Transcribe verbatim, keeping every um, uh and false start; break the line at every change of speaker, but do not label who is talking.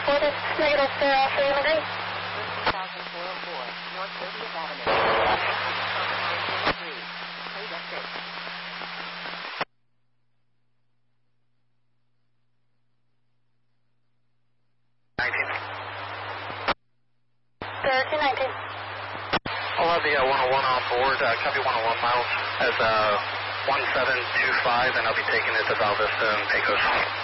four, this is negative uh, three one eight.
one thousand four oh four, North thirtieth Avenue. Please exit.
nineteen.
thirteen nineteen.
I'll have the uh, one oh one on board, uh, copy one oh one miles as uh, one seven two five, and I'll be taking it to Val Vista and Pecos.